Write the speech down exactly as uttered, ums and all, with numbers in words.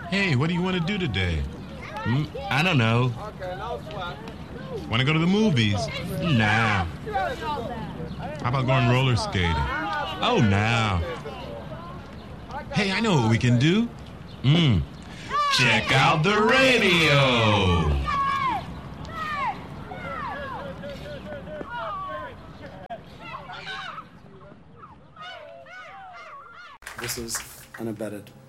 Hey, what do you want to do today? Mm, I don't know. Want to go to the movies? Nah. How about going roller skating? Oh, nah. Hey, I know what we can do. Mm. Check out the radio. This is Unabetted.